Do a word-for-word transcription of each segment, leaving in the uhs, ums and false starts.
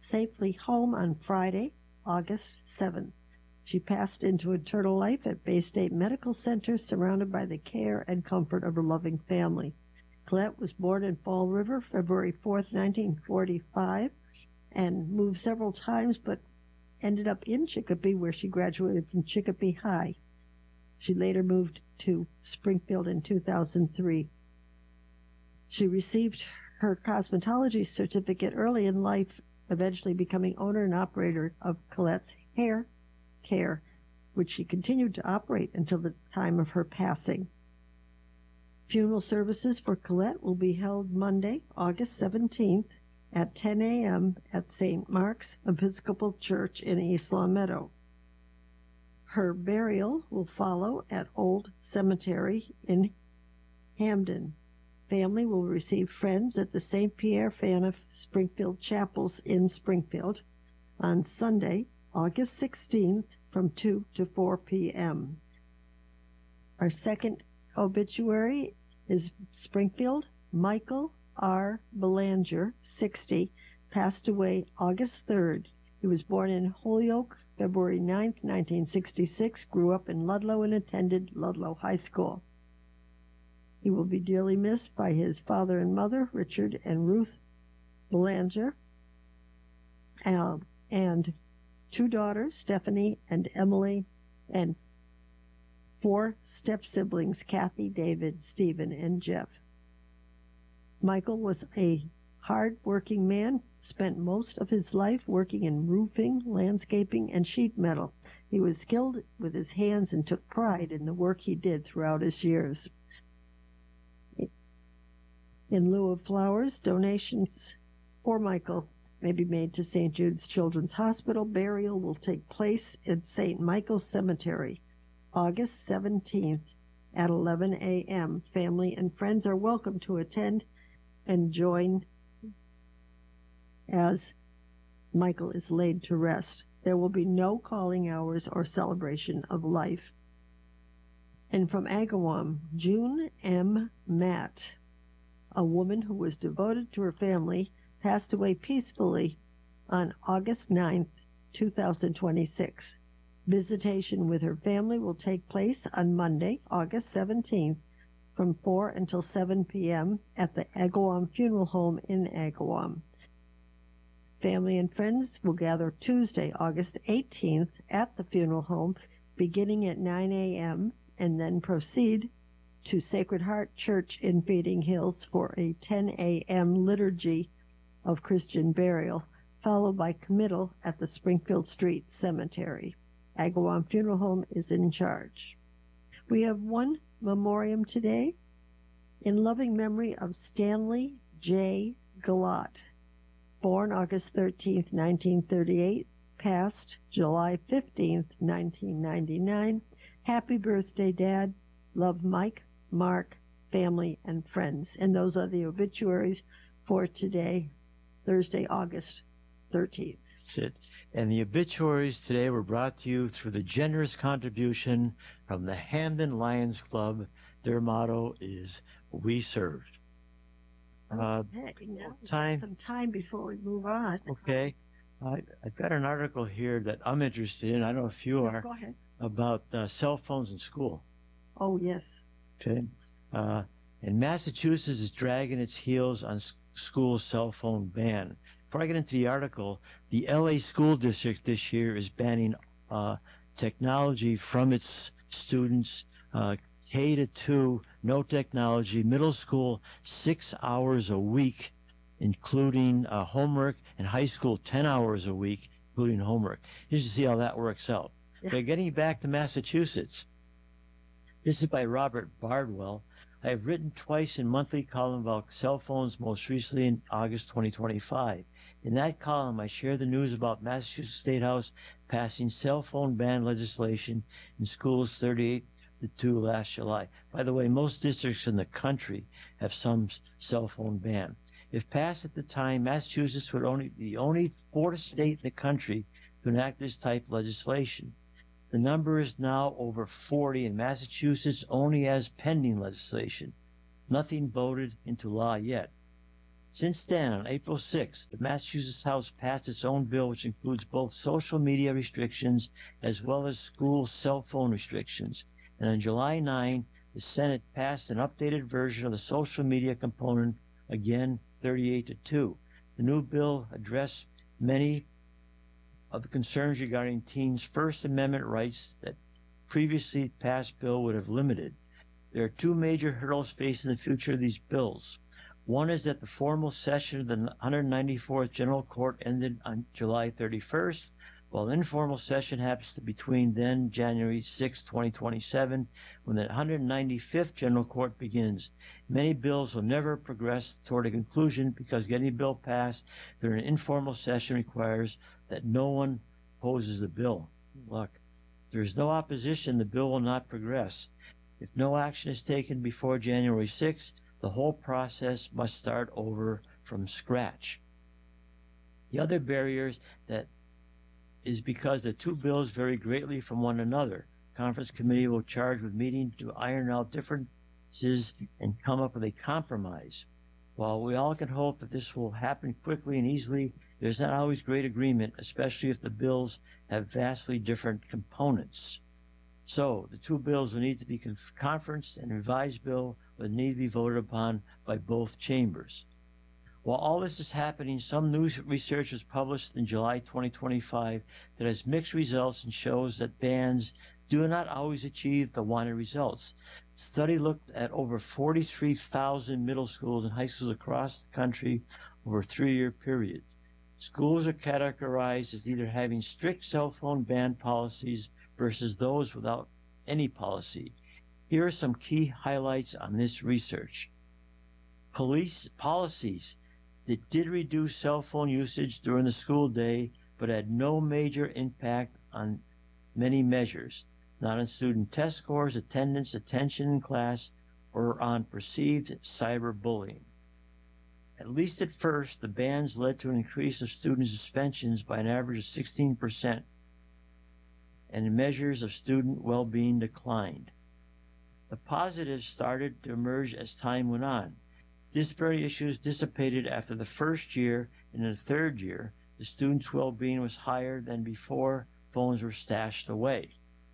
safely home on Friday, August seventh. She passed into eternal life at Bay State Medical Center, surrounded by the care and comfort of her loving family. Colette was born in Fall River, February fourth, nineteen forty-five, and moved several times, but ended up in Chicopee, where she graduated from Chicopee High. She later moved to Springfield in two thousand three. She received her cosmetology certificate early in life, eventually becoming owner and operator of Colette's Hair Care, which she continued to operate until the time of her passing. Funeral services for Colette will be held Monday, August seventeenth at ten a.m. at Saint Mark's Episcopal Church in East Longmeadow. Her burial will follow at Old Cemetery in Hamden. Family will receive friends at the Saint Pierre Faniff Springfield Chapels in Springfield on Sunday, August sixteenth from two to four p.m. Our second obituary is Springfield. Michael R. Belanger, sixty, passed away August third. He was born in Holyoke, February ninth, nineteen sixty-six, grew up in Ludlow and attended Ludlow High School. He will be dearly missed by his father and mother, Richard and Ruth Belanger, uh, and two daughters, Stephanie and Emily, and four step-siblings, Kathy, David, Stephen, and Jeff. Michael was a hard-working man, spent most of his life working in roofing, landscaping, and sheet metal. He was skilled with his hands and took pride in the work he did throughout his years. In lieu of flowers, donations for Michael may be made to Saint Jude's Children's Hospital. Burial will take place at Saint Michael's Cemetery, August seventeenth at eleven a.m. Family and friends are welcome to attend and join as Michael is laid to rest. There will be no calling hours or celebration of life. And from Agawam, June M. Matt, a woman who was devoted to her family, passed away peacefully on August ninth, two thousand twenty-six. Visitation with her family will take place on Monday, August seventeenth, from four until seven p.m. at the Agawam Funeral Home in Agawam. Family and friends will gather Tuesday, August eighteenth, at the funeral home, beginning at nine a.m., and then proceed to Sacred Heart Church in Feeding Hills for a ten a.m. liturgy of Christian burial, followed by committal at the Springfield Street Cemetery. Agawam Funeral Home is in charge. We have one memoriam today in loving memory of Stanley J. Galat, born August thirteenth, nineteen thirty-eight, passed July fifteenth, nineteen ninety-nine. Happy birthday, Dad. Love, Mike, Mark, family, and friends. And those are the obituaries for today, Thursday, August thirteenth. That's it. And the obituaries today were brought to you through the generous contribution from the Hamden Lions Club. Their motto is, "We serve." Uh, Okay, now time. some time before we move on. Okay. I, I've got an article here that I'm interested in. I don't know if you No, are. go ahead. About uh, cell phones in school. Oh, yes. Okay. Uh, and Massachusetts is dragging its heels on s- school cell phone ban. Before I get into the article, the L A school district this year is banning uh, technology from its students. Uh, K to two, no technology. Middle school, six hours a week, including uh, homework, and high school, ten hours a week, including homework. Here's to see how that works out. Yeah. But getting back to Massachusetts, this is by Robert Bardwell. I have written twice in monthly column about cell phones, most recently in August twenty twenty-five. In that column, I share the news about Massachusetts State House passing cell phone ban legislation in schools thirty-eight to two last July. By the way, most districts in the country have some cell phone ban. If passed at the time, Massachusetts would only be the only fourth state in the country to enact this type of legislation. The number is now over forty, and Massachusetts only has pending legislation. Nothing voted into law yet. Since then, on April sixth, the Massachusetts House passed its own bill, which includes both social media restrictions as well as school cell phone restrictions. And on July ninth, the Senate passed an updated version of the social media component, again thirty-eight to two. The new bill addressed many of the concerns regarding teens' First Amendment rights that previously passed bill would have limited. There are two major hurdles facing the future of these bills. One is that the formal session of the one hundred ninety-fourth General Court ended on July thirty-first, while the informal session happens to be between then January sixth, twenty twenty-seven, when the one hundred ninety-fifth General Court begins. Many bills will never progress toward a conclusion because getting a bill passed during an informal session requires that no one opposes the bill. Look, there is no opposition, the bill will not progress. If no action is taken before January sixth, the whole process must start over from scratch. The other barriers that is because the two bills vary greatly from one another. Conference committee will charge with meeting to iron out differences and come up with a compromise. While we all can hope that this will happen quickly and easily, there's not always great agreement, especially if the bills have vastly different components. So the two bills will need to be conferenced, and a revised bill will need to be voted upon by both chambers. While all this is happening, some new research was published in July twenty twenty-five that has mixed results and shows that bans do not always achieve the wanted results. The study looked at over forty-three thousand middle schools and high schools across the country over a three-year period. Schools are categorized as either having strict cell phone ban policies versus those without any policy. Here are some key highlights on this research. Police policies that did reduce cell phone usage during the school day, but had no major impact on many measures, not on student test scores, attendance, attention in class, or on perceived cyberbullying. At least at first, the bans led to an increase of student suspensions by an average of sixteen percent. And measures of student well-being declined. The positives started to emerge as time went on. Disparity issues dissipated after the first year, and in the third year, the students' well-being was higher than before phones were stashed away.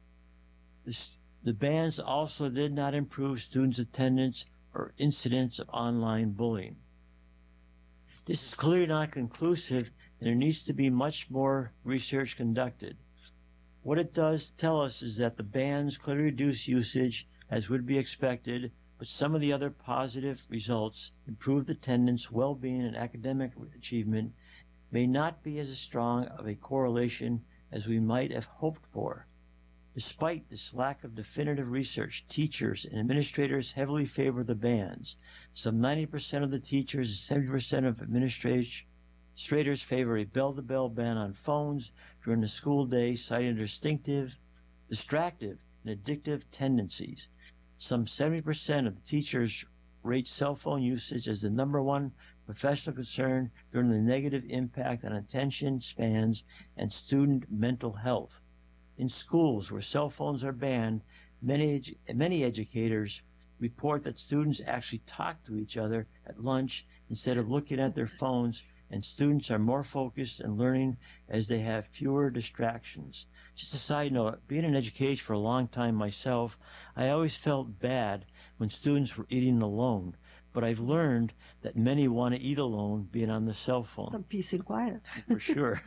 The, the bans also did not improve students' attendance or incidents of online bullying. This is clearly not conclusive, and there needs to be much more research conducted. What it does tell us is that the bans clearly reduce usage, as would be expected, but some of the other positive results, improved attendance, well-being, and academic achievement, may not be as strong of a correlation as we might have hoped for. Despite this lack of definitive research, teachers and administrators heavily favor the bans. Some ninety percent of the teachers and seventy percent of administrators favor a bell-to-bell ban on phones during the school day, citing distinctive, distractive, and addictive tendencies. Some seventy percent of the teachers rate cell phone usage as the number one professional concern during the negative impact on attention spans and student mental health. In schools where cell phones are banned, many, many educators report that students actually talk to each other at lunch instead of looking at their phones, and students are more focused and learning as they have fewer distractions. Just a side note, being in education for a long time myself, I always felt bad when students were eating alone, but I've learned that many want to eat alone being on the cell phone. Some peace and quiet. For sure.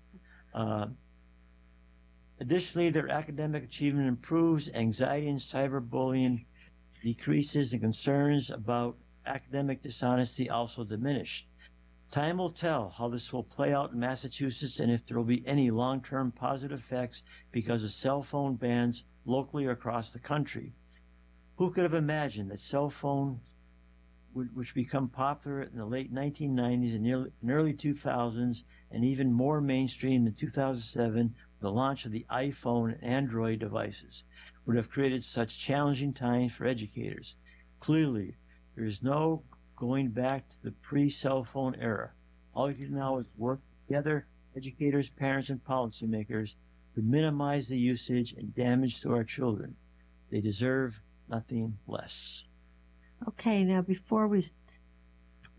Uh, additionally, their academic achievement improves, anxiety and cyberbullying decreases, and concerns about academic dishonesty also diminish. Time will tell how this will play out in Massachusetts and if there will be any long-term positive effects because of cell phone bans locally or across the country. Who could have imagined that cell phones, which become popular in the late nineteen nineties and early two thousands, and even more mainstream in two thousand seven, the launch of the iPhone and Android devices, would have created such challenging times for educators. Clearly, there is no going back to the pre-cell phone era. All we do now is work together, educators, parents, and policymakers, to minimize the usage and damage to our children. They deserve nothing less. Okay, now before we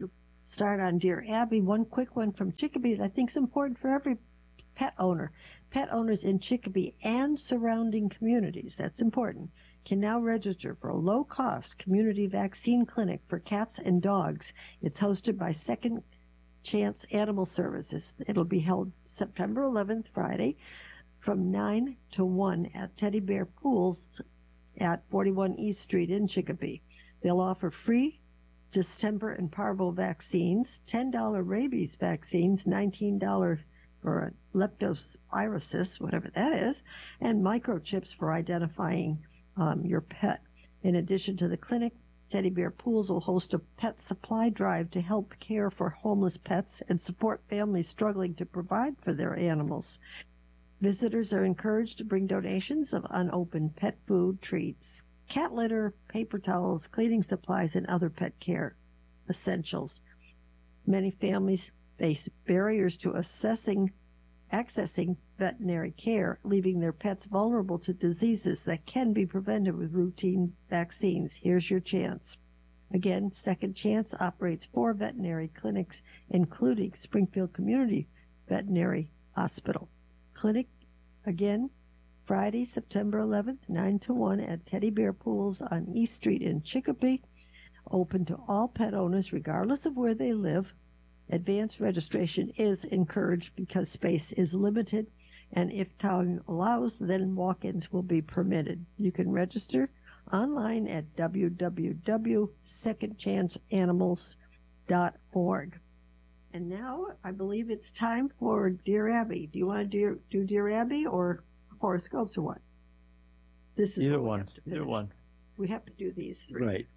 start on Dear Abby. One quick one from Chicopee that I think is important for every pet owner. Pet owners in Chicopee and surrounding communities, that's important, can now register for a low-cost community vaccine clinic for cats and dogs. It's hosted by Second Chance Animal Services. It'll be held September eleventh, Friday, from nine to one at Teddy Bear Pools at forty-one East Street in Chicopee. They'll offer free distemper and parvo vaccines, ten dollars rabies vaccines, nineteen dollars for leptospirosis, whatever that is, and microchips for identifying um, your pet. In addition to the clinic, Teddy Bear Pools will host a pet supply drive to help care for homeless pets and support families struggling to provide for their animals. Visitors are encouraged to bring donations of unopened pet food, treats, cat litter, paper towels, cleaning supplies, and other pet care essentials. Many families face barriers to assessing, accessing veterinary care, leaving their pets vulnerable to diseases that can be prevented with routine vaccines. Here's your chance. Again, Second Chance operates four veterinary clinics, including Springfield Community Veterinary Hospital. Clinic, again, Friday, September eleventh, nine to one at Teddy Bear Pools on East Street in Chicopee. Open to all pet owners, regardless of where they live. Advanced registration is encouraged because space is limited, and if time allows, then walk-ins will be permitted. You can register online at w w w dot second chance animals dot org. And now I believe it's time for Dear Abby. Do you want to do, do Dear Abby or horoscopes or what? This is Either what one. Either one. We have to do these three. Right.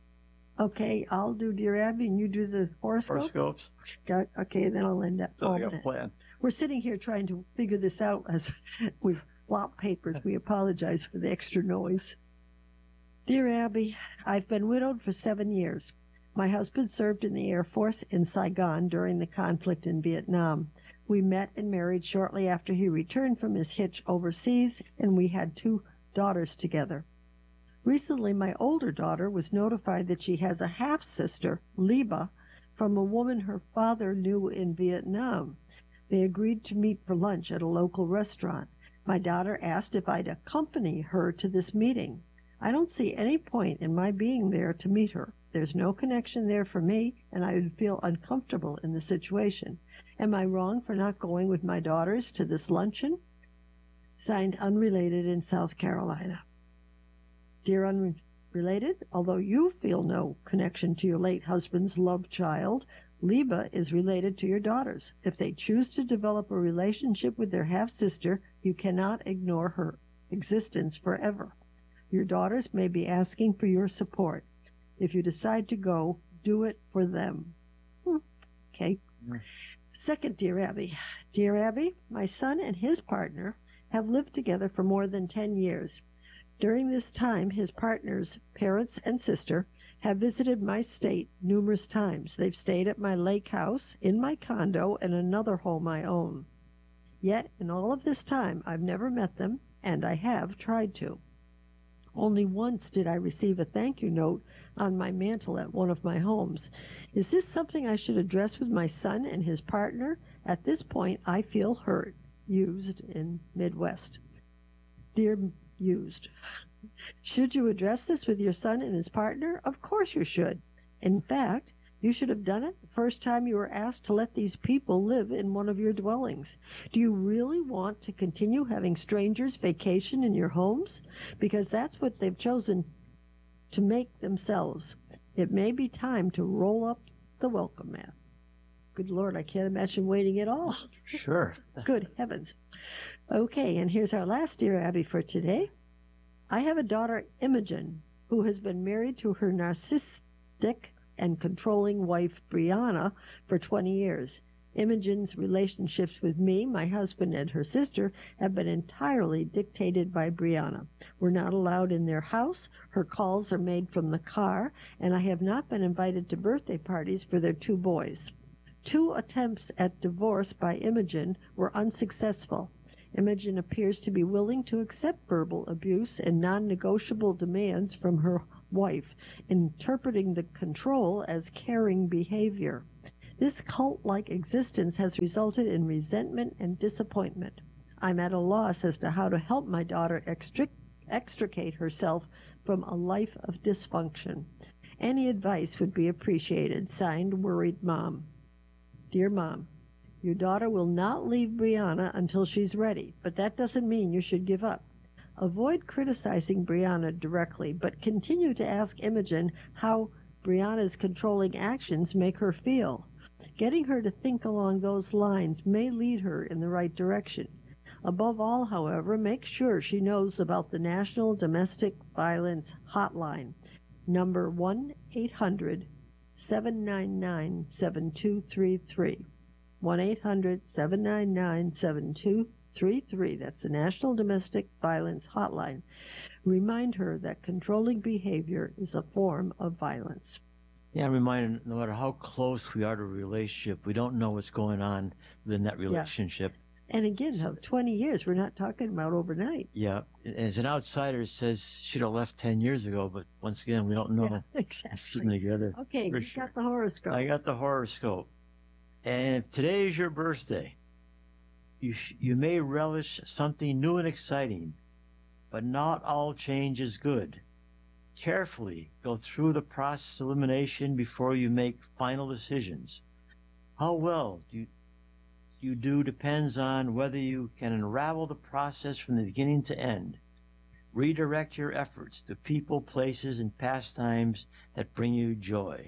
Okay, I'll do Dear Abby and you do the horoscope? Horoscopes. Got, okay, then I'll end up. So I got a plan. We're sitting here trying to figure this out as we flop papers. We apologize for the extra noise. Dear Abby, I've been widowed for seven years. My husband served in the Air Force in Saigon during the conflict in Vietnam. We met and married shortly after he returned from his hitch overseas, and we had two daughters together. Recently, my older daughter was notified that she has a half-sister, Liba, from a woman her father knew in Vietnam. They agreed to meet for lunch at a local restaurant. My daughter asked if I'd accompany her to this meeting. I don't see any point in my being there to meet her. There's no connection there for me, and I would feel uncomfortable in the situation. Am I wrong for not going with my daughters to this luncheon? Signed, Unrelated in South Carolina. Dear Unrelated, although you feel no connection to your late husband's love child, Liba is related to your daughters. If they choose to develop a relationship with their half-sister, you cannot ignore her existence forever. Your daughters may be asking for your support. If you decide to go, do it for them. Hmm. Okay. Yeah. Second, Dear Abby. Dear Abby, my son and his partner have lived together for more than ten years. During this time, his partner's parents and sister have visited my state numerous times. They've stayed at my lake house, in my condo, and another home I own. Yet, in all of this time, I've never met them, and I have tried to. Only once did I receive a thank you note on my mantle at one of my homes. Is this something I should address with my son and his partner? At this point, I feel hurt. Used in Midwest. Dear Used. Should you address this with your son and his partner? Of course you should. In fact, you should have done it the first time you were asked to let these people live in one of your dwellings. Do you really want to continue having strangers vacation in your homes? Because that's what they've chosen to make themselves. It may be time to roll up the welcome mat. Good Lord, I can't imagine waiting at all. Sure. Good heavens. Okay, and here's our last Dear Abby for today. I have a daughter, Imogen, who has been married to her narcissistic and controlling wife, Brianna, for twenty years. Imogen's relationships with me, my husband, and her sister have been entirely dictated by Brianna. We're not allowed in their house, her calls are made from the car, and I have not been invited to birthday parties for their two boys. Two attempts at divorce by Imogen were unsuccessful. Imogen appears to be willing to accept verbal abuse and non-negotiable demands from her wife, interpreting the control as caring behavior. This cult-like existence has resulted in resentment and disappointment. I'm at a loss as to how to help my daughter extric- extricate herself from a life of dysfunction. Any advice would be appreciated. Signed, Worried Mom. Dear Mom, your daughter will not leave Brianna until she's ready, but that doesn't mean you should give up. Avoid criticizing Brianna directly, but continue to ask Imogen how Brianna's controlling actions make her feel. Getting her to think along those lines may lead her in the right direction. Above all, however, make sure she knows about the National Domestic Violence Hotline, number one eight hundred seven nine nine seven two three three. one eight hundred seven nine nine seven two three three. That's the National Domestic Violence Hotline. Remind her that controlling behavior is a form of violence. Yeah, I'm reminded no matter how close we are to a relationship, we don't know what's going on within that relationship. Yeah. And again, of twenty years, we're not talking about overnight. Yeah. As an outsider, it says she'd have left ten years ago, but once again, we don't know. Yeah, exactly. Keeping together. Okay, you sure. Got the horoscope. I got the horoscope. And if today is your birthday, you, sh- you may relish something new and exciting, but not all change is good. Carefully go through the process of elimination before you make final decisions. How well do you, you do depends on whether you can unravel the process from the beginning to end. Redirect your efforts to people, places, and pastimes that bring you joy.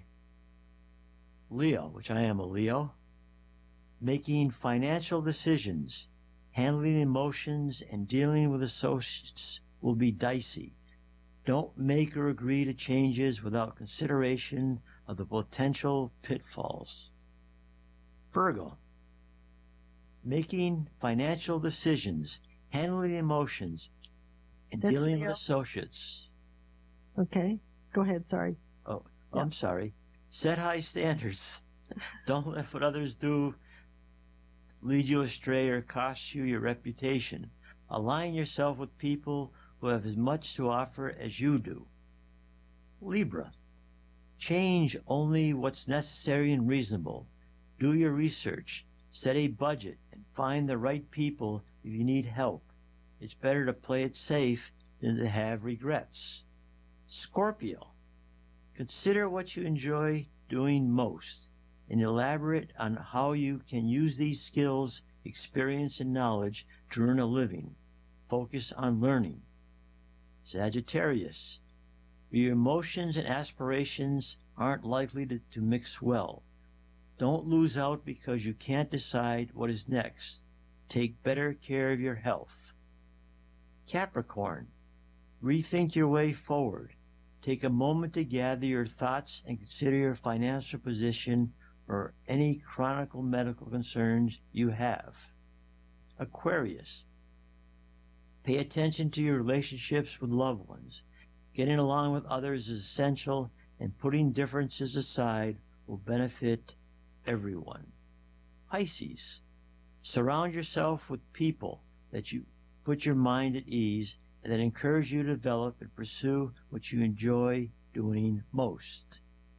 Leo, which I am a Leo, making financial decisions, handling emotions, and dealing with associates will be dicey. Don't make or agree to changes without consideration of the potential pitfalls. Virgo, making financial decisions, handling emotions, and That's dealing Leo. with associates. Okay, go ahead, sorry. Oh, Yeah. I'm sorry. Set high standards. Don't let what others do lead you astray or cost you your reputation. Align yourself with people who have as much to offer as you do. Libra, change only what's necessary and reasonable. Do your research, set a budget, and find the right people if you need help. It's better to play it safe than to have regrets. Scorpio, consider what you enjoy doing most and elaborate on how you can use these skills, experience, and knowledge to earn a living. Focus on learning. Sagittarius, your emotions and aspirations aren't likely to, to mix well. Don't lose out because you can't decide what is next. Take better care of your health. Capricorn, rethink your way forward. Take a moment to gather your thoughts and consider your financial position or any chronic medical concerns you have. Aquarius, pay attention to your relationships with loved ones. Getting along with others is essential, and putting differences aside will benefit everyone. Pisces, surround yourself with people that you put your mind at ease and that encourage you to develop and pursue what you enjoy doing most.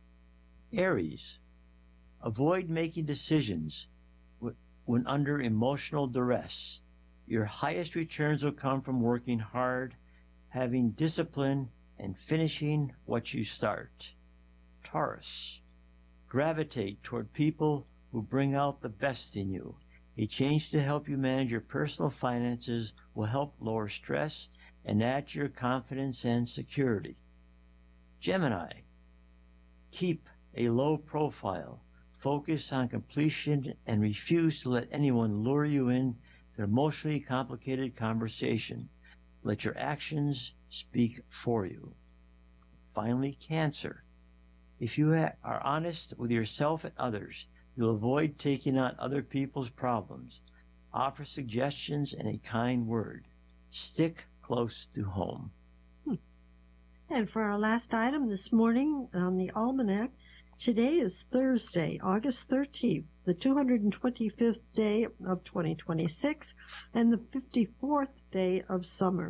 Aries, avoid making decisions when under emotional duress. Your highest returns will come from working hard, having discipline, and finishing what you start. Taurus, gravitate toward people who bring out the best in you. A change to help you manage your personal finances will help lower stress and add to your confidence and security. Gemini, keep a low profile. Focus on completion and refuse to let anyone lure you in to an emotionally complicated conversation. Let your actions speak for you. Finally, Cancer. If you ha- are honest with yourself and others, you'll avoid taking on other people's problems. Offer suggestions and a kind word. Stick close to home. Hmm. And for our last item this morning on the Almanac, today is Thursday, August thirteenth, the two hundred twenty-fifth day of twenty twenty-six and the fifty-fourth day of summer.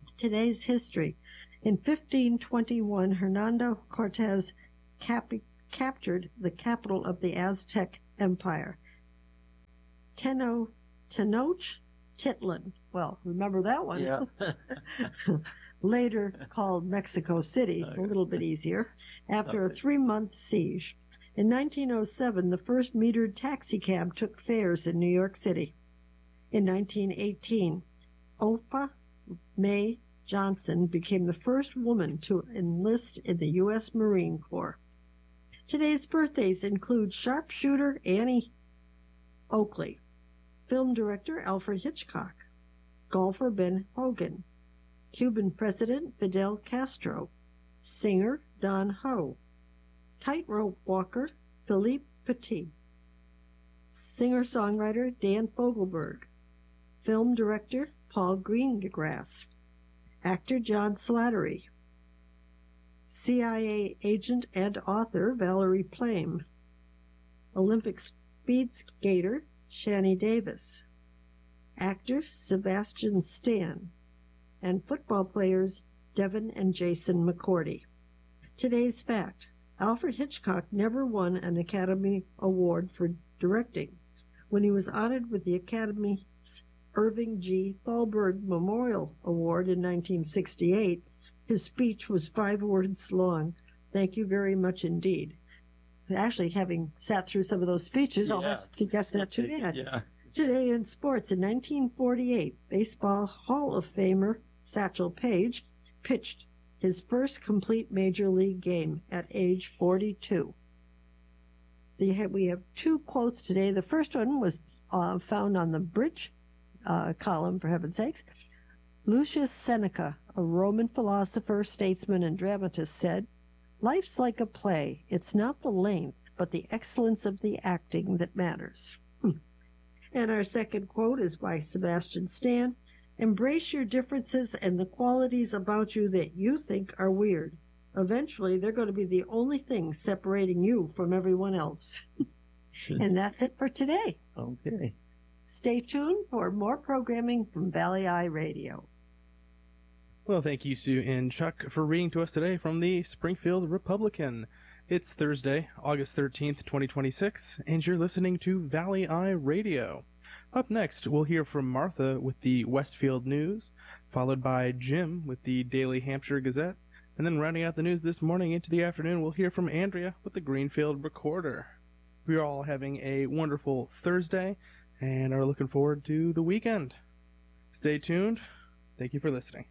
Today's history. In fifteen twenty-one, Hernando Cortez cap- captured the capital of the Aztec Empire, Teno, Tenochtitlan. Well, remember that one. Yeah. Later called Mexico City, a little bit easier, after a three-month siege. In nineteen oh seven, the first metered taxicab took fares in New York City. In nineteen eighteen, Opha May Johnson became the first woman to enlist in the U S Marine Corps. Today's birthdays include sharpshooter Annie Oakley, film director Alfred Hitchcock, golfer Ben Hogan, Cuban President Fidel Castro, singer Don Ho, tightrope walker Philippe Petit, singer-songwriter Dan Fogelberg, film director Paul Greengrass, actor John Slattery, C I A agent and author Valerie Plame, Olympic speed skater Shani Davis, actor Sebastian Stan, and football players Devin and Jason McCourty. Today's fact: Alfred Hitchcock never won an Academy Award for directing. When he was honored with the Academy's Irving G. Thalberg Memorial Award in nineteen sixty-eight, his speech was five words long. Thank you very much indeed. Actually, having sat through some of those speeches, Yeah. I'll have to guess that too bad. Yeah. Today in sports, in nineteen forty-eight, Baseball Hall of Famer Satchel Paige pitched his first complete major league game at age forty-two. We have two quotes today. The first one was uh, found on the Bridge uh, column, for heaven's sakes. Lucius Seneca, a Roman philosopher, statesman, and dramatist, said, "Life's like a play. It's not the length, but the excellence of the acting that matters." And our second quote is by Sebastian Stan. "Embrace your differences and the qualities about you that you think are weird. Eventually, they're going to be the only thing separating you from everyone else." And that's it for today. Okay. Stay tuned for more programming from Valley Eye Radio. Well, thank you, Sue and Chuck, for reading to us today from the Springfield Republican. It's Thursday, August thirteenth, twenty twenty-six, and you're listening to Valley Eye Radio. Up next, we'll hear from Martha with the Westfield News, followed by Jim with the Daily Hampshire Gazette, and then rounding out the news this morning into the afternoon, we'll hear from Andrea with the Greenfield Recorder. We are all having a wonderful Thursday and are looking forward to the weekend. Stay tuned. Thank you for listening.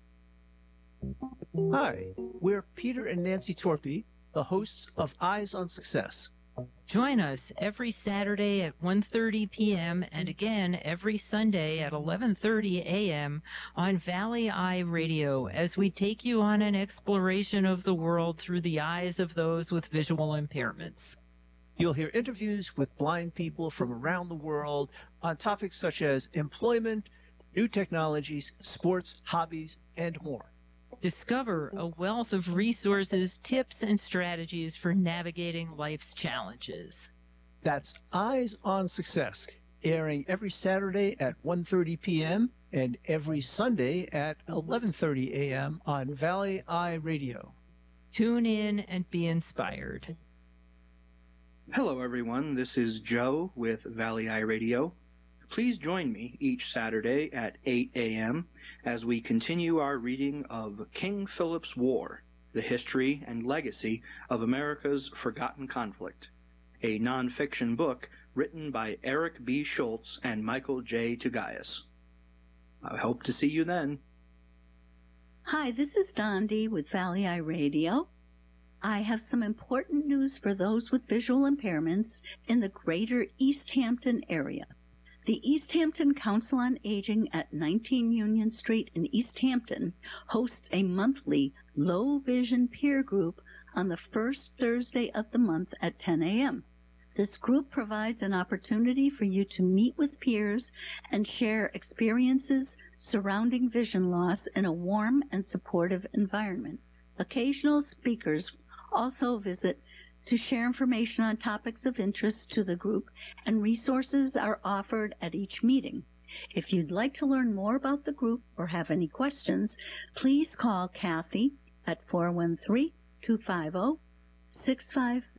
Hi, we're Peter and Nancy Torpy, the hosts of Eyes on Success. Join us every Saturday at one thirty p.m. and again every Sunday at eleven thirty a.m. on Valley Eye Radio as we take you on an exploration of the world through the eyes of those with visual impairments. You'll hear interviews with blind people from around the world on topics such as employment, new technologies, sports, hobbies, and more. Discover a wealth of resources, tips, and strategies for navigating life's challenges. That's Eyes on Success, airing every Saturday at one thirty p.m. and every Sunday at eleven thirty a.m. on Valley Eye Radio. Tune in and be inspired. Hello, everyone. This is Joe with Valley Eye Radio. Please join me each Saturday at eight a.m. as we continue our reading of King Philip's War, the history and legacy of America's forgotten conflict, a nonfiction book written by Eric B. Schultz and Michael J. Tugayas. I hope to see you then. Hi, this is Dondi with Valley Eye Radio. I have some important news for those with visual impairments in the greater East Hampton area. The East Hampton Council on Aging at nineteen Union Street in East Hampton hosts a monthly low vision peer group on the first Thursday of the month at ten a.m. This group provides an opportunity for you to meet with peers and share experiences surrounding vision loss in a warm and supportive environment. Occasional speakers also visit to share information on topics of interest to the group, and resources are offered at each meeting. If you'd like to learn more about the group or have any questions, please call Kathy at four one three, two five zero, six five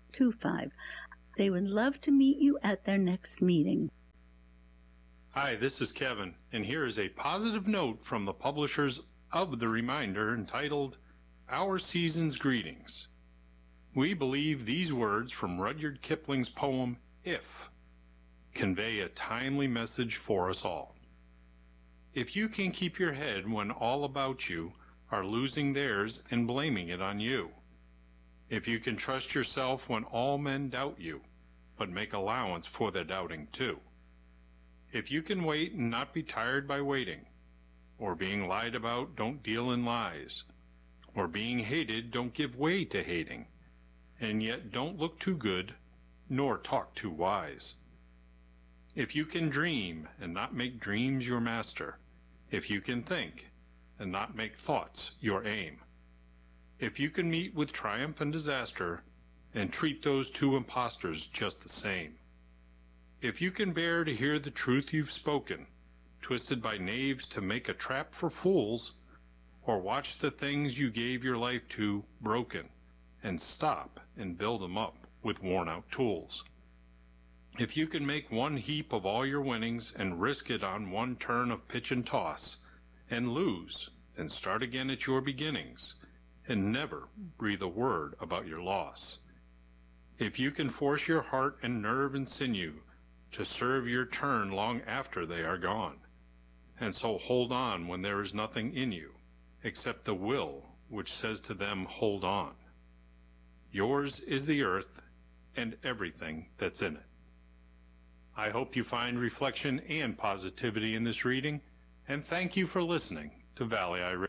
two five. They would love to meet you at their next meeting. Hi, this is Kevin, and here is a positive note from the publishers of The Reminder entitled, Our Season's Greetings. We believe these words from Rudyard Kipling's poem, If, convey a timely message for us all. If you can keep your head when all about you are losing theirs and blaming it on you. If you can trust yourself when all men doubt you, but make allowance for their doubting too. If you can wait and not be tired by waiting, or being lied about, don't deal in lies, or being hated, don't give way to hating, and yet don't look too good, nor talk too wise. If you can dream and not make dreams your master, if you can think and not make thoughts your aim, if you can meet with triumph and disaster and treat those two impostors just the same, if you can bear to hear the truth you've spoken, twisted by knaves to make a trap for fools, or watch the things you gave your life to broken, and stop and build them up with worn-out tools. If you can make one heap of all your winnings and risk it on one turn of pitch and toss, and lose, and start again at your beginnings, and never breathe a word about your loss. If you can force your heart and nerve and sinew to serve your turn long after they are gone, and so hold on when there is nothing in you, except the will which says to them, hold on. Yours is the earth and everything that's in it. I hope you find reflection and positivity in this reading, and thank you for listening to Valley Eye Radio.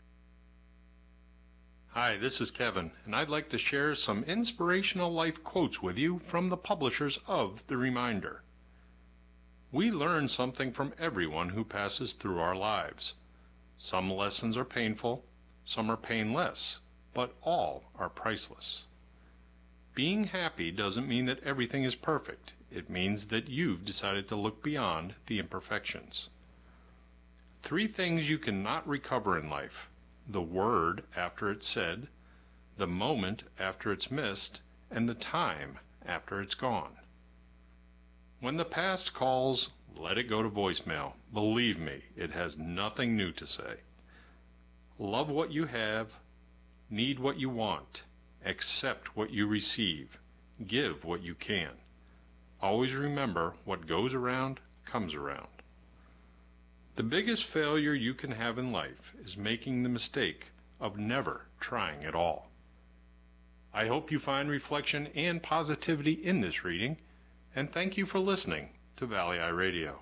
Hi, this is Kevin, and I'd like to share some inspirational life quotes with you from the publishers of The Reminder. We learn something from everyone who passes through our lives. Some lessons are painful, some are painless, but all are priceless. Being happy doesn't mean that everything is perfect. It means that you've decided to look beyond the imperfections. Three things you cannot recover in life: the word after it's said, the moment after it's missed, and the time after it's gone. When the past calls, let it go to voicemail. Believe me, it has nothing new to say. Love what you have, need what you want, accept what you receive, give what you can. Always remember, what goes around comes around. The biggest failure you can have in life is making the mistake of never trying at all. I hope you find reflection and positivity in this reading, and thank you for listening to Valley Eye Radio.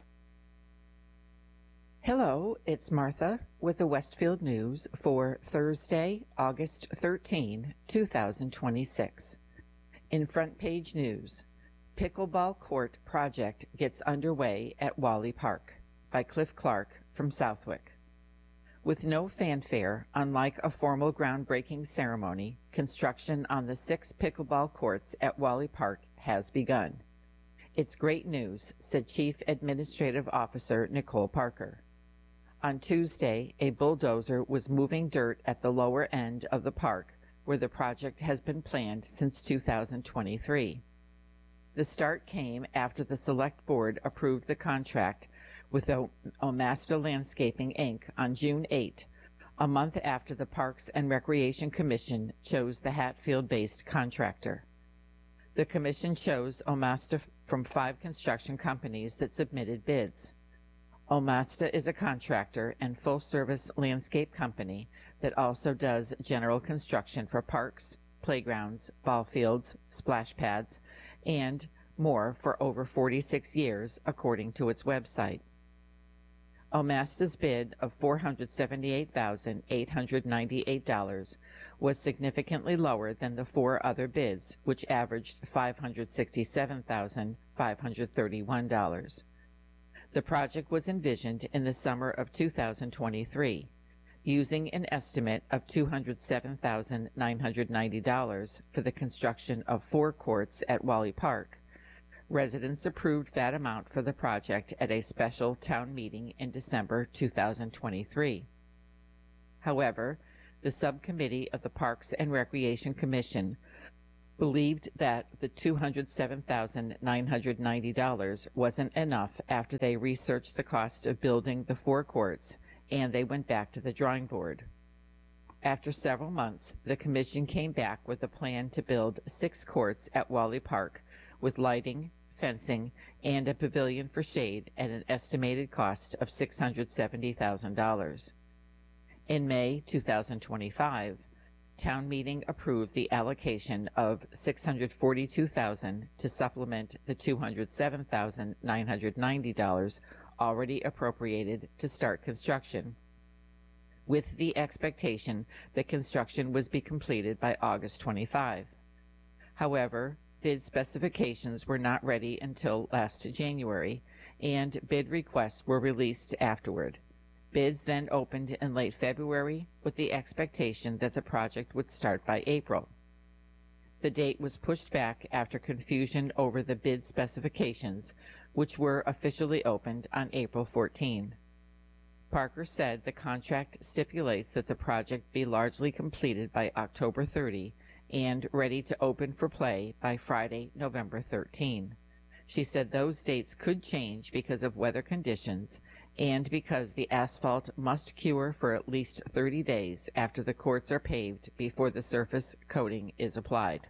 Hello, it's Martha with the Westfield News for Thursday, August thirteenth, two thousand twenty-six. In front page news, Pickleball Court project gets underway at Wally Park by Cliff Clark from Southwick. With no fanfare, unlike a formal groundbreaking ceremony, construction on the six pickleball courts at Wally Park has begun. It's great news, said Chief Administrative Officer Nicole Parker. On Tuesday, a bulldozer was moving dirt at the lower end of the park, where the project has been planned since two thousand twenty-three. The start came after the Select Board approved the contract with o- Omasta Landscaping, Incorporated on June eighth, a month after the Parks and Recreation Commission chose the Hatfield-based contractor. The commission chose Omasta from five construction companies that submitted bids. Omasta is a contractor and full-service landscape company that also does general construction for parks, playgrounds, ball fields, splash pads, and more for over forty-six years, according to its website. Omasta's bid of four hundred seventy-eight thousand eight hundred ninety-eight dollars was significantly lower than the four other bids, which averaged five hundred sixty-seven thousand five hundred thirty-one dollars. The project was envisioned in the summer of two thousand twenty-three, using an estimate of two hundred seven thousand nine hundred ninety dollars for the construction of four courts at Wally Park. Residents approved that amount for the project at a special town meeting in December two thousand twenty-three. However, the subcommittee of the Parks and Recreation Commission believed that the two hundred seven thousand nine hundred ninety dollars wasn't enough after they researched the cost of building the four courts, and they went back to the drawing board. After several months, the commission came back with a plan to build six courts at Wally Park with lighting, fencing, and a pavilion for shade at an estimated cost of six hundred seventy thousand dollars. In May two thousand twenty-five, town meeting approved the allocation of six hundred forty-two thousand dollars to supplement the two hundred seven thousand nine hundred ninety dollars already appropriated to start construction, with the expectation that construction was be completed by August twenty-fifth. However, bid specifications were not ready until last January, and bid requests were released afterward. Bids then opened in late February with the expectation that the project would start by April. The date was pushed back after confusion over the bid specifications, which were officially opened on April fourteenth. Parker said the contract stipulates that the project be largely completed by October thirtieth and ready to open for play by Friday, November thirteenth. She said those dates could change because of weather conditions and because the asphalt must cure for at least thirty days after the courts are paved before the surface coating is applied.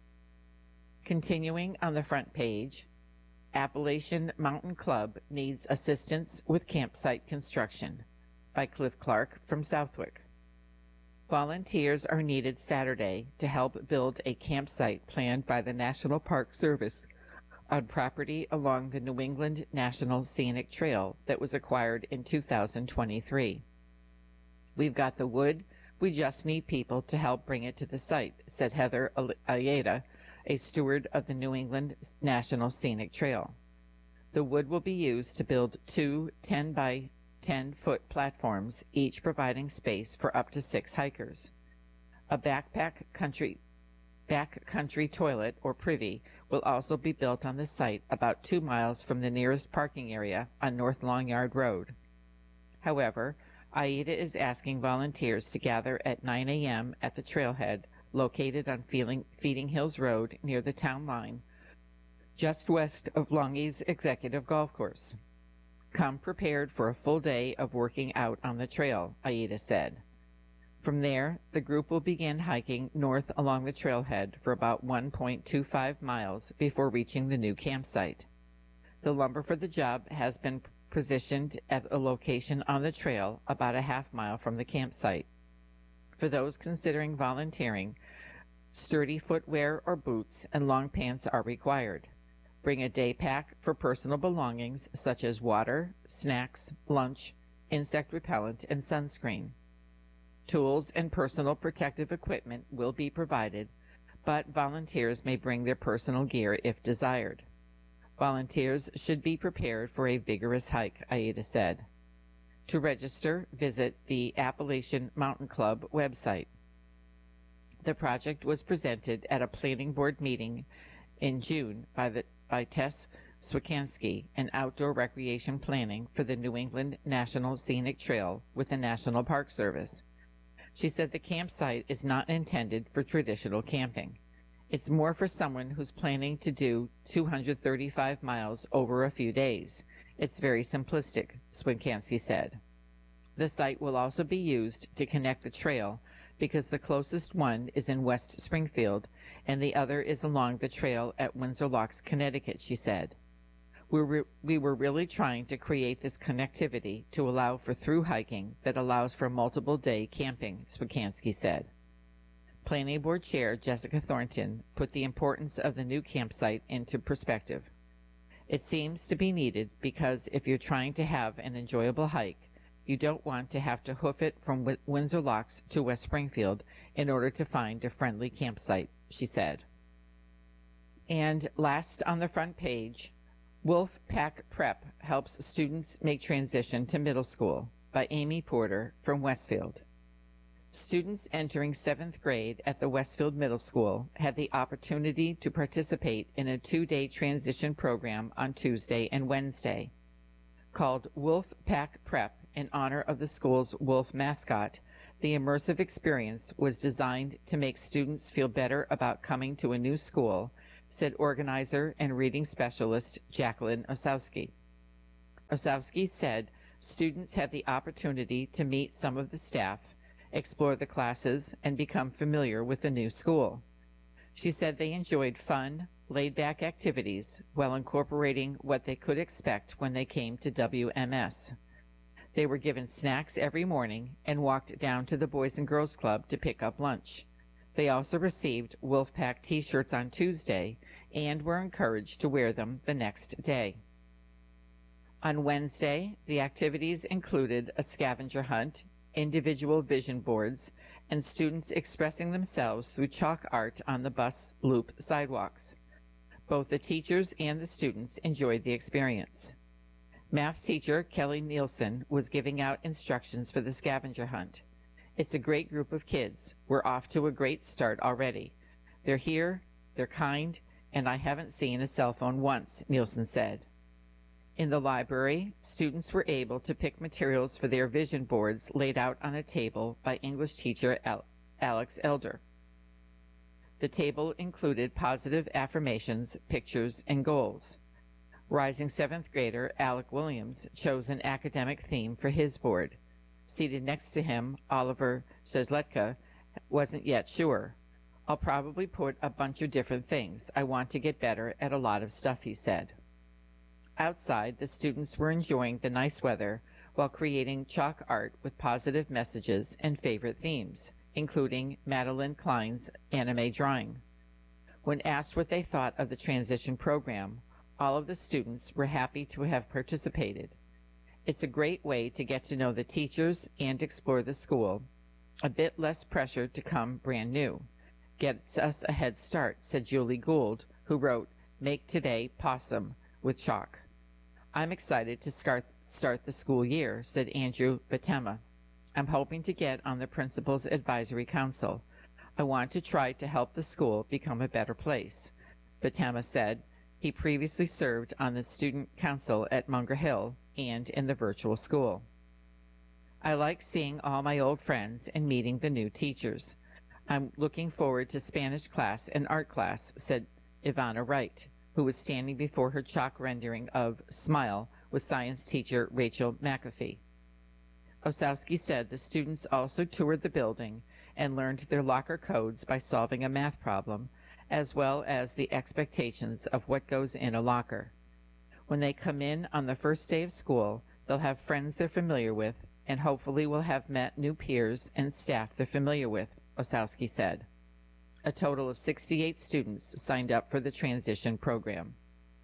Continuing on the front page, Appalachian Mountain Club needs assistance with campsite construction, by Cliff Clark from Southwick. Volunteers are needed Saturday to help build a campsite planned by the National Park Service on property along the New England National Scenic Trail that was acquired in two thousand twenty-three. We've got the wood, we just need people to help bring it to the site, said Heather Ayeda, a steward of the New England National Scenic Trail. The wood will be used to build two ten by ten foot platforms, each providing space for up to six hikers. A backpack country back country toilet or privy will also be built on the site about two miles from the nearest parking area on North Long Yard Road. However, Ayeda is asking volunteers to gather at nine a m at the trailhead located on Feeding, Feeding Hills Road near the town line, just west of Longy's Executive Golf Course. Come prepared for a full day of working out on the trail, Ayeda said. From there, the group will begin hiking north along the trailhead for about one point two five miles before reaching the new campsite. The lumber for the job has been positioned at a location on the trail about a half mile from the campsite. For those considering volunteering, sturdy footwear or boots and long pants are required. Bring a day pack for personal belongings such as water, snacks, lunch, insect repellent, and sunscreen. Tools and personal protective equipment will be provided, but volunteers may bring their personal gear if desired. Volunteers should be prepared for a vigorous hike, Ayeda said. To register, visit the Appalachian Mountain Club website. The project was presented at a planning board meeting in June by, the, by Tess Swikansky, an outdoor recreation planning for the New England National Scenic Trail with the National Park Service. She said the campsite is not intended for traditional camping. It's more for someone who's planning to do two hundred thirty-five miles over a few days. It's very simplistic, Swinkansky said. The site will also be used to connect the trail because the closest one is in West Springfield and the other is along the trail at Windsor Locks, Connecticut, she said. We were, we were really trying to create this connectivity to allow for through hiking that allows for multiple day camping, Swikansky said. Planning Board Chair Jessica Thornton put the importance of the new campsite into perspective. It seems to be needed because if you're trying to have an enjoyable hike, you don't want to have to hoof it from w- Windsor Locks to West Springfield in order to find a friendly campsite, she said. And last on the front page, Wolf Pack Prep helps students make transition to middle school by Amy Porter from Westfield. Students entering seventh grade at the Westfield Middle School had the opportunity to participate in a two-day transition program on Tuesday and Wednesday. Called Wolf Pack Prep in honor of the school's wolf mascot, The immersive experience was designed to make students feel better about coming to a new school, said organizer and reading specialist Jacqueline Osowski. Osowski said students had the opportunity to meet some of the staff, explore the classes, and become familiar with the new school. She said they enjoyed fun, laid-back activities while incorporating what they could expect when they came to W M S. They were given snacks every morning and walked down to the Boys and Girls Club to pick up lunch. They also received Wolfpack t-shirts on Tuesday and were encouraged to wear them the next day. On Wednesday, the activities included a scavenger hunt, individual vision boards, and students expressing themselves through chalk art on the bus loop sidewalks. Both the teachers and the students enjoyed the experience. Math teacher Kelly Nielsen was giving out instructions for the scavenger hunt. It's a great group of kids. We're off to a great start already. They're here, they're kind, and I haven't seen a cell phone once, Nielsen said. In the library, students were able to pick materials for their vision boards laid out on a table by English teacher Al- Alex Elder. The table included positive affirmations, pictures, and goals. Rising seventh grader Alec Williams chose an academic theme for his board. Seated next to him, Oliver Szezletka wasn't yet sure. I'll probably put a bunch of different things. I want to get better at a lot of stuff, he said. Outside, the students were enjoying the nice weather while creating chalk art with positive messages and favorite themes, including Madeline Klein's anime drawing. When asked what they thought of the transition program, all of the students were happy to have participated. It's a great way to get to know the teachers and explore the school. A bit less pressure to come brand new. Gets us a head start, said Julie Gould, who wrote Make Today Possum with chalk. I'm excited to start, start the school year, said Andrew Batema. I'm hoping to get on the Principal's Advisory Council. I want to try to help the school become a better place. Batema said he previously served on the Student Council at Munger Hill and in the virtual school. I like seeing all my old friends and meeting the new teachers. I'm looking forward to Spanish class and art class, said Ivana Wright, who was standing before her chalk rendering of Smile with science teacher Rachel McAfee. Osowski said the students also toured the building and learned their locker codes by solving a math problem, as well as the expectations of what goes in a locker. When they come in on the first day of school, they'll have friends they're familiar with, and hopefully will have met new peers and staff they're familiar with, Osowski said. A total of sixty-eight students signed up for the transition program.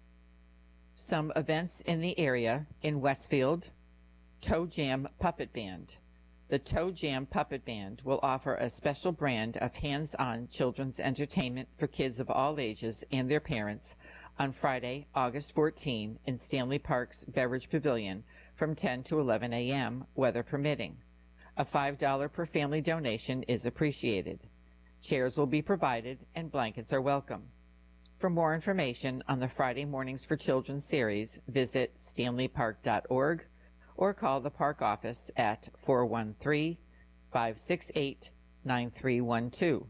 Some events in the area in Westfield. Toe Jam Puppet Band. The Toe Jam Puppet Band will offer a special brand of hands-on children's entertainment for kids of all ages and their parents on Friday, August fourteenth in Stanley Park's Beverage Pavilion from ten to eleven a.m., weather permitting. A five dollars per family donation is appreciated. Chairs will be provided and blankets are welcome. For more information on the Friday Mornings for Children series, visit stanley park dot org or call the park office at four one three, five six eight, nine three one two.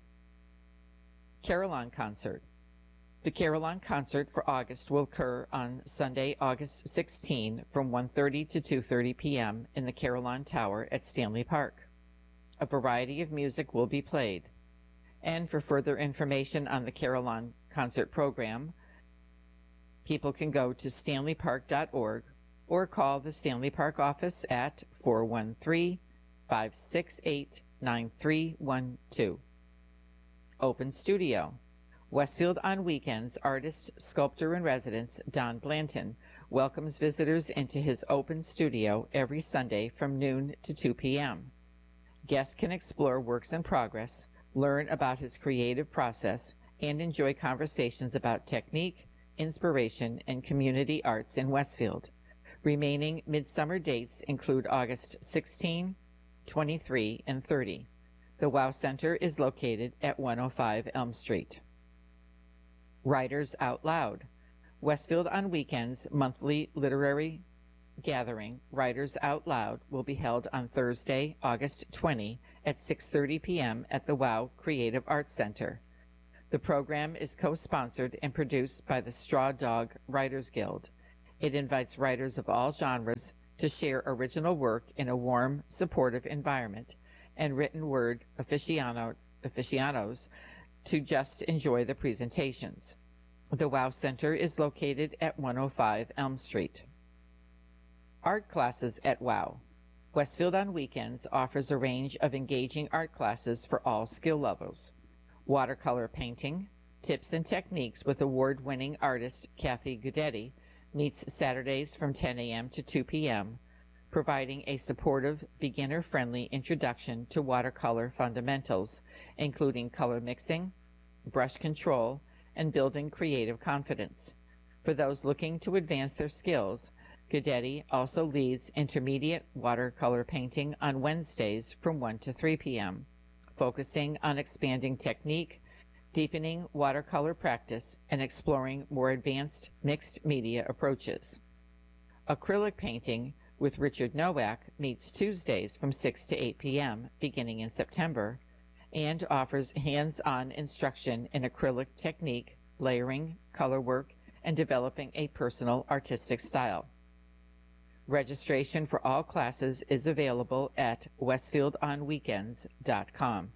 Carillon Concert. The Carillon Concert for August will occur on Sunday, August sixteenth from one thirty to two thirty p.m. in the Carillon Tower at Stanley Park. A variety of music will be played. And for further information on the Carillon Concert program, people can go to stanley park dot org or call the Stanley Park office at four one three, five six eight, nine three one two. Open Studio. Westfield on Weekends artist, sculptor in residence Don Blanton welcomes visitors into his open studio every Sunday from noon to two p.m. Guests can explore works in progress, learn about his creative process, and enjoy conversations about technique, inspiration, and community arts in Westfield. Remaining midsummer dates include August sixteenth, twenty-three, and thirty. The WOW Center is located at one oh five Elm Street. Writers Out Loud. Westfield on Weekends monthly literary gathering, Writers Out Loud, will be held on Thursday, August twentieth at six thirty p.m. at the WOW Creative Arts Center. The program is co-sponsored and produced by the Straw Dog Writers Guild. It invites writers of all genres to share original work in a warm, supportive environment, and written word aficionado, aficionados to just enjoy the presentations. The WOW Center is located at one oh five Elm Street. Art classes at WOW. Westfield on Weekends offers a range of engaging art classes for all skill levels. Watercolor painting, tips and techniques with award-winning artist Kathy Gudetti meets Saturdays from ten a.m. to two p.m., providing a supportive, beginner-friendly introduction to watercolor fundamentals, including color mixing, brush control, and building creative confidence. For those looking to advance their skills, Gudetti also leads intermediate watercolor painting on Wednesdays from one to three p.m., focusing on expanding technique, deepening watercolor practice, and exploring more advanced mixed media approaches. Acrylic painting with Richard Nowak meets Tuesdays from six to eight p.m. beginning in September, and offers hands-on instruction in acrylic technique, layering, color work, and developing a personal artistic style. Registration for all classes is available at westfield on weekends dot com.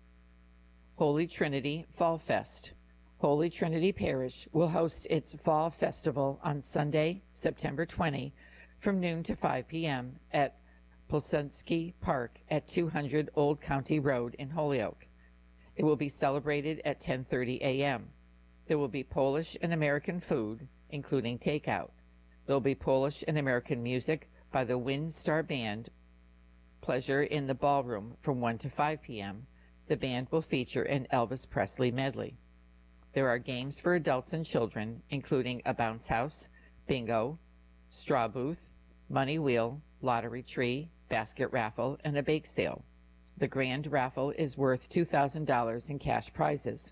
Holy Trinity Fall Fest. Holy Trinity Parish will host its Fall Festival on Sunday, September twentieth, from noon to five p.m. at Polsensky Park at two hundred Old County Road in Holyoke. It will be celebrated at ten thirty a.m. There will be Polish and American food, including takeout. There will be Polish and American music by the Wind Star Band. Pleasure in the Ballroom from one to five p.m. The band will feature an Elvis Presley medley. There are games for adults and children, including a bounce house, bingo, straw booth, money wheel, lottery tree, basket raffle, and a bake sale. The grand raffle is worth two thousand dollars in cash prizes.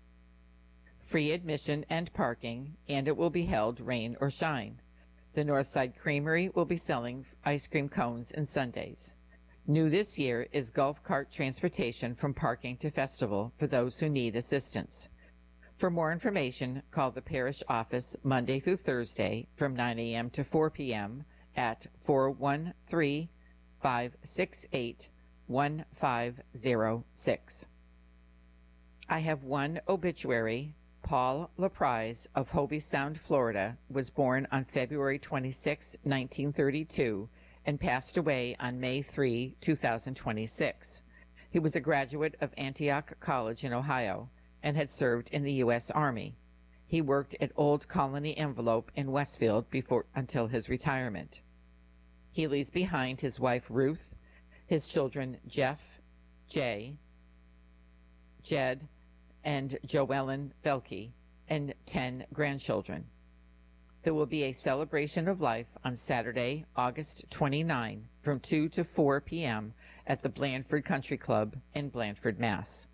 Free admission and parking, and it will be held rain or shine. The Northside Creamery will be selling ice cream cones and sundaes. New this year is golf cart transportation from parking to festival for those who need assistance. For more information, call the parish office Monday through Thursday from nine a.m. to four p.m. at four one three, five six eight, one five zero six. I have one obituary. Paul LaPrise of Hobie Sound, Florida, was born on February twenty-sixth, nineteen thirty-two, and passed away on May third, two thousand twenty-six. He was a graduate of Antioch College in Ohio and had served in the U S Army. He worked at Old Colony Envelope in Westfield before until his retirement. He leaves behind his wife Ruth, his children Jeff, Jay, Jed, and Joellen Felke, and ten grandchildren. There will be a celebration of life on Saturday, August twenty-ninth, from two to four p.m. at the Blandford Country Club in Blandford, Mass.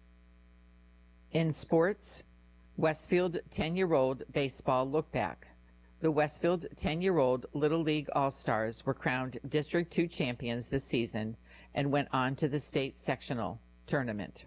In sports, Westfield ten-year-old baseball look back. The Westfield ten-year-old Little League All-Stars were crowned District two champions this season and went on to the state sectional tournament.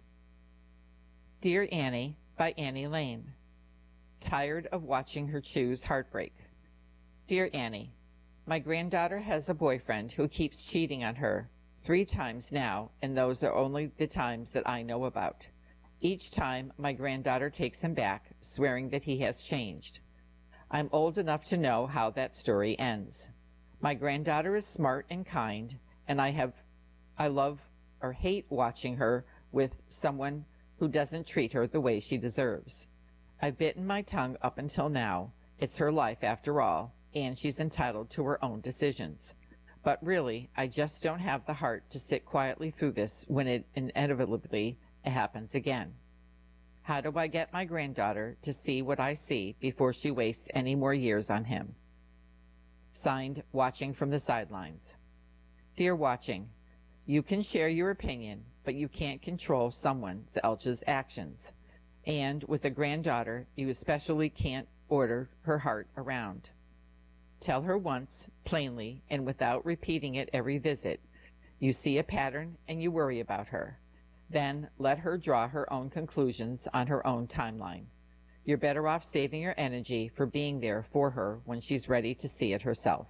Dear Annie by Annie Lane. Tired of watching her choose heartbreak. Dear Annie, my granddaughter has a boyfriend who keeps cheating on her three times now, and those are only the times that I know about. Each time, my granddaughter takes him back, swearing that he has changed. I'm old enough to know how that story ends. My granddaughter is smart and kind, and I have, I love or hate watching her with someone who doesn't treat her the way she deserves. I've bitten my tongue up until now. It's her life after all, and she's entitled to her own decisions. But really, I just don't have the heart to sit quietly through this when it inevitably happens again. How do I get my granddaughter to see what I see before she wastes any more years on him? Signed, Watching from the Sidelines. Dear Watching, you can share your opinion, but you can't control someone else's actions. And with a granddaughter, you especially can't order her heart around. Tell her once, plainly, and without repeating it every visit. You see a pattern and you worry about her. Then let her draw her own conclusions on her own timeline. You're better off saving your energy for being there for her when she's ready to see it herself.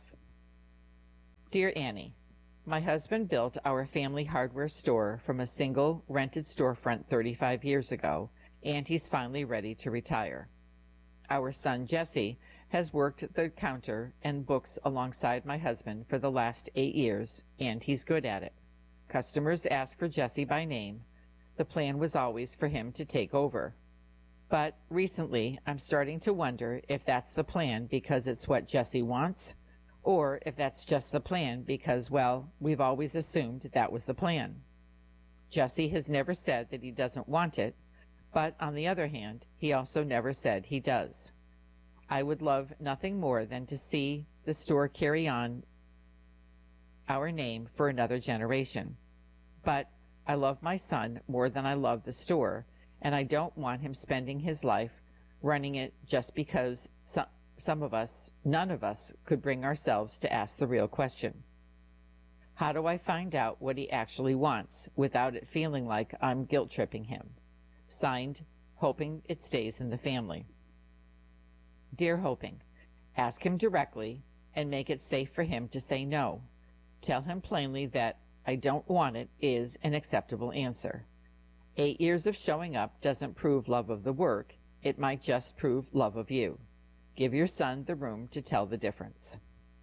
Dear Annie, my husband built our family hardware store from a single rented storefront thirty-five years ago, and he's finally ready to retire. Our son Jesse has worked the counter and books alongside my husband for the last eight years, and he's good at it. Customers ask for Jesse by name. The plan was always for him to take over. But recently, I'm starting to wonder if that's the plan because it's what Jesse wants, or if that's just the plan because, well, we've always assumed that was the plan. Jesse has never said that he doesn't want it, but on the other hand, he also never said he does. I would love nothing more than to see the store carry on our name for another generation. But I love my son more than I love the store, and I don't want him spending his life running it just because some, some of us, none of us, could bring ourselves to ask the real question. How do I find out what he actually wants without it feeling like I'm guilt-tripping him? Signed, Hoping It Stays in the Family. Dear Hoping, ask him directly and make it safe for him to say no. Tell him plainly that I don't want it is an acceptable answer. Eight years of showing up doesn't prove love of the work. It might just prove love of you. Give your son the room to tell the difference.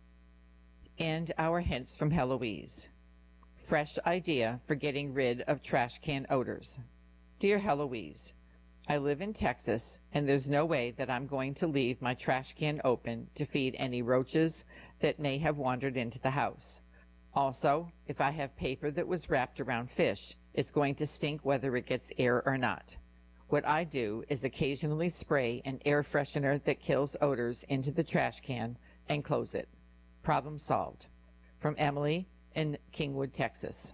And our hints from Heloise. Fresh idea for getting rid of trash can odors. Dear Heloise, I live in Texas, and there's no way that I'm going to leave my trash can open to feed any roaches that may have wandered into the house. Also, if I have paper that was wrapped around fish, it's going to stink whether it gets air or not. What I do is occasionally spray an air freshener that kills odors into the trash can and close it. Problem solved. From Emily in Kingwood, Texas.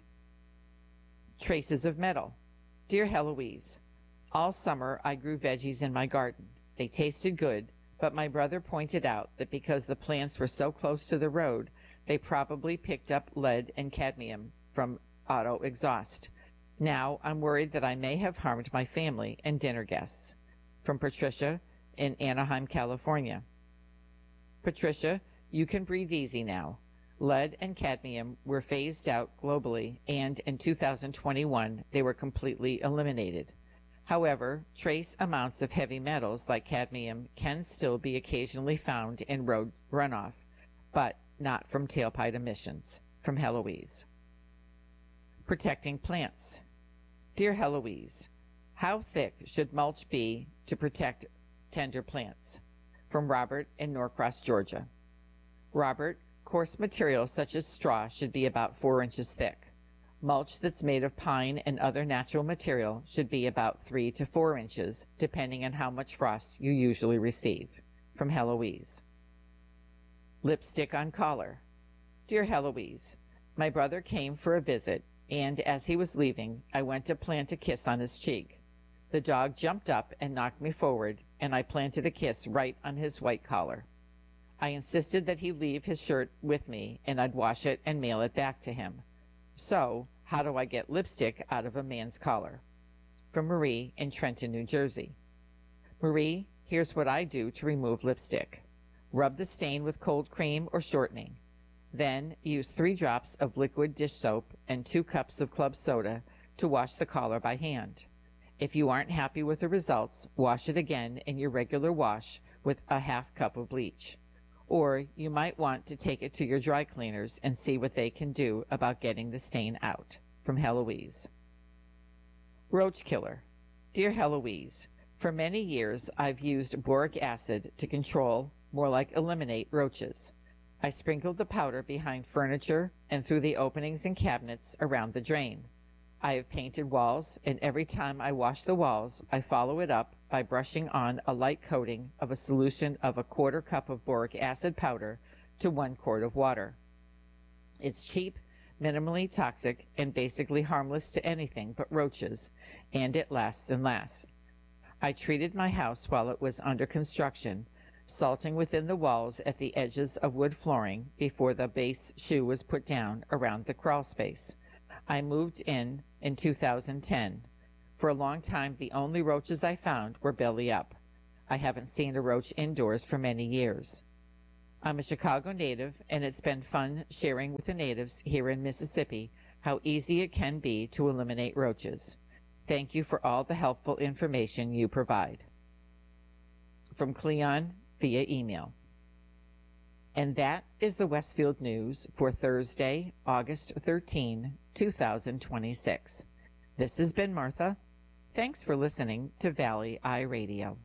Traces of metal. Dear Heloise, all summer I grew veggies in my garden. They tasted good, but my brother pointed out that because the plants were so close to the road, they probably picked up lead and cadmium from auto exhaust. Now I'm worried that I may have harmed my family and dinner guests. From Patricia in Anaheim, California. Patricia, you can breathe easy now. Lead and cadmium were phased out globally, and in two thousand twenty-one they were completely eliminated. However, trace amounts of heavy metals like cadmium can still be occasionally found in road runoff, but not from tailpipe emissions. From Heloise. Protecting plants. Dear Heloise, how thick should mulch be to protect tender plants? From Robert in Norcross, Georgia. Robert, coarse materials such as straw should be about four inches thick. Mulch that's made of pine and other natural material should be about three to four inches, depending on how much frost you usually receive. From Heloise. Lipstick on collar. Dear Heloise, my brother came for a visit, and as he was leaving, I went to plant a kiss on his cheek. The dog jumped up and knocked me forward, and I planted a kiss right on his white collar. I insisted that he leave his shirt with me, and I'd wash it and mail it back to him. So, how do I get lipstick out of a man's collar? From Marie in Trenton, New Jersey. Marie, here's what I do to remove lipstick. Rub the stain with cold cream or shortening. Then use three drops of liquid dish soap and two cups of club soda to wash the collar by hand. If you aren't happy with the results, wash it again in your regular wash with a half cup of bleach. Or you might want to take it to your dry cleaners and see what they can do about getting the stain out. From Heloise. Roach killer. Dear Heloise, for many years I've used boric acid to control, more like eliminate, roaches. I sprinkled the powder behind furniture and through the openings in cabinets around the drain. I have painted walls, and every time I wash the walls, I follow it up by brushing on a light coating of a solution of a quarter cup of boric acid powder to one quart of water. It's cheap, minimally toxic, and basically harmless to anything but roaches, and it lasts and lasts. I treated my house while it was under construction, salting within the walls at the edges of wood flooring before the base shoe was put down around the crawl space. I moved in in two thousand ten. For a long time, the only roaches I found were belly up. I haven't seen a roach indoors for many years. I'm a Chicago native, and it's been fun sharing with the natives here in Mississippi how easy it can be to eliminate roaches. Thank you for all the helpful information you provide. From Cleon via email. And that is the Westfield News for Thursday, August thirteenth, two thousand twenty-six. This has been Martha. Thanks for listening to Valley Eye Radio.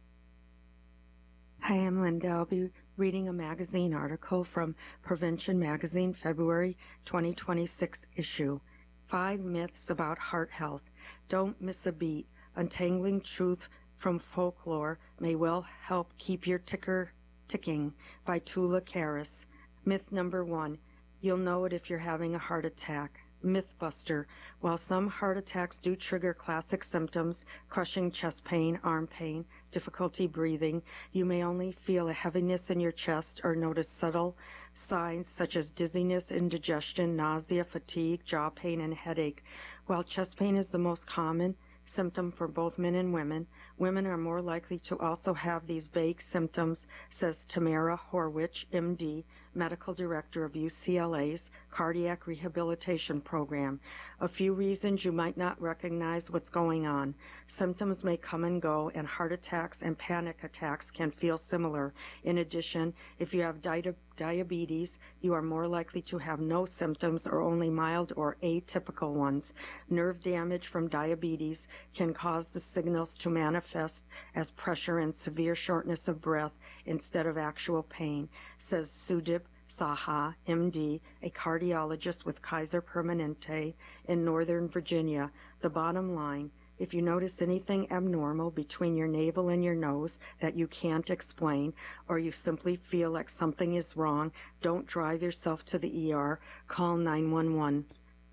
Hi, I'm Linda. I'll be reading a magazine article from Prevention Magazine, February twenty twenty-six issue. Five myths about heart health. Don't miss a beat. Untangling truth from folklore may well help keep your ticker ticking, by Tula Karas. Myth number one. You'll know it if you're having a heart attack. Mythbuster. While some heart attacks do trigger classic symptoms, crushing chest pain, arm pain, difficulty breathing, you may only feel a heaviness in your chest or notice subtle signs such as dizziness, indigestion, nausea, fatigue, jaw pain, and headache. While chest pain is the most common symptom for both men and women, women are more likely to also have these vague symptoms, says Tamara Horwich, M D, Medical Director of U C L A's Cardiac Rehabilitation Program. A few reasons you might not recognize what's going on. Symptoms may come and go, and heart attacks and panic attacks can feel similar. In addition, if you have di- diabetes, you are more likely to have no symptoms or only mild or atypical ones. Nerve damage from diabetes can cause the signals to manifest as pressure and severe shortness of breath instead of actual pain, says Sudip Saha, M D, a cardiologist with Kaiser Permanente in Northern Virginia. The bottom line, if you notice anything abnormal between your navel and your nose that you can't explain, or you simply feel like something is wrong, don't drive yourself to the E R. Call nine one one.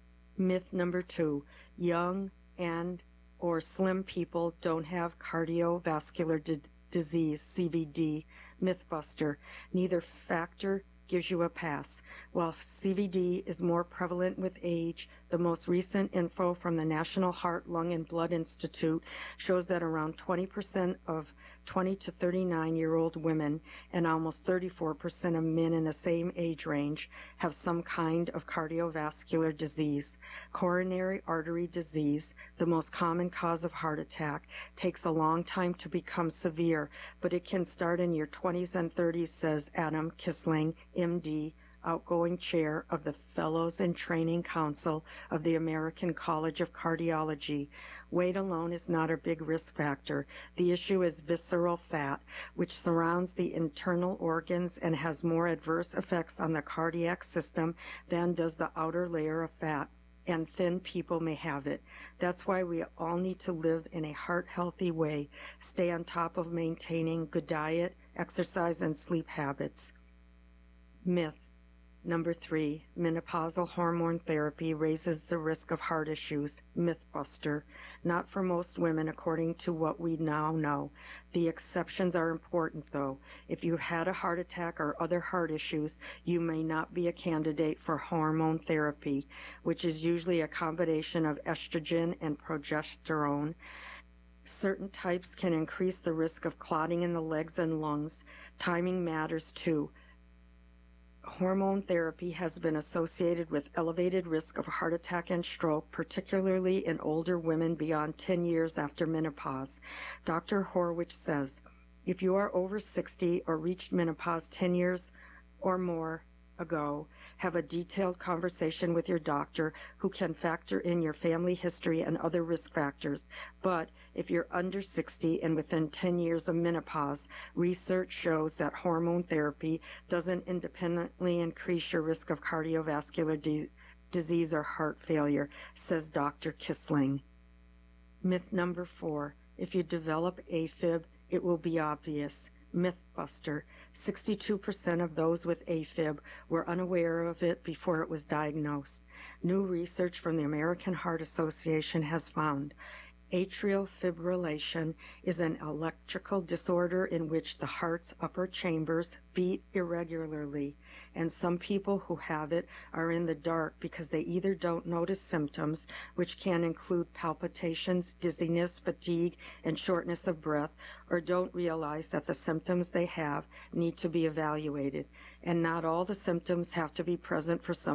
Myth number two, young and or slim people don't have cardiovascular di- disease, C V D. Mythbuster. Neither factor gives you a pass. While C V D is more prevalent with age, the most recent info from the National Heart, Lung, and Blood Institute shows that around twenty percent of twenty to thirty-nine-year-old women and almost thirty-four percent of men in the same age range have some kind of cardiovascular disease. Coronary artery disease, the most common cause of heart attack, takes a long time to become severe, but it can start in your twenties and thirties, says Adam Kisling, M D, outgoing chair of the Fellows and Training Council of the American College of Cardiology. Weight alone is not a big risk factor. The issue is visceral fat, which surrounds the internal organs and has more adverse effects on the cardiac system than does the outer layer of fat, and thin people may have it. That's why we all need to live in a heart-healthy way, stay on top of maintaining good diet, exercise, and sleep habits. Myth number three, menopausal hormone therapy raises the risk of heart issues. Mythbuster. Not for most women, according to what we now know. The exceptions are important, though. If you had a heart attack or other heart issues, you may not be a candidate for hormone therapy, which is usually a combination of estrogen and progesterone. Certain types can increase the risk of clotting in the legs and lungs. Timing matters, too. Hormone therapy has been associated with elevated risk of heart attack and stroke, particularly in older women beyond ten years after menopause. Doctor Horwich says, if you are over sixty or reached menopause ten years or more ago, have a detailed conversation with your doctor who can factor in your family history and other risk factors. But if you're under sixty and within ten years of menopause, research shows that hormone therapy doesn't independently increase your risk of cardiovascular de- disease or heart failure, says Doctor Kisling. Myth number four, if you develop AFib, it will be obvious. Mythbuster. sixty-two percent of those with AFib were unaware of it before it was diagnosed. New research from the American Heart Association has found Atrial fibrillation is an electrical disorder in which the heart's upper chambers beat irregularly, and some people who have it are in the dark because they either don't notice symptoms, which can include palpitations, dizziness, fatigue, and shortness of breath, or don't realize that the symptoms they have need to be evaluated. And not all the symptoms have to be present for some